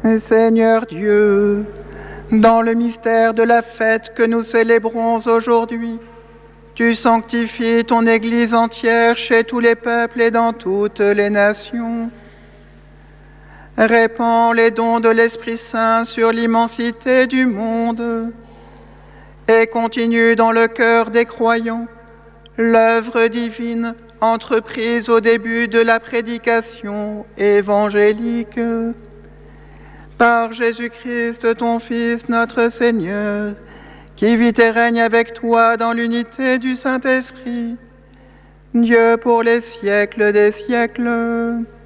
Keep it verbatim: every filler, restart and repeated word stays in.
Seigneur Dieu, dans le mystère de la fête que nous célébrons aujourd'hui, tu sanctifies ton Église entière chez tous les peuples et dans toutes les nations. Répands les dons de l'Esprit Saint sur l'immensité du monde et continue dans le cœur des croyants l'œuvre divine entreprise au début de la prédication évangélique. Par Jésus-Christ, ton Fils, notre Seigneur, qui vit et règne avec toi dans l'unité du Saint-Esprit, Dieu pour les siècles des siècles.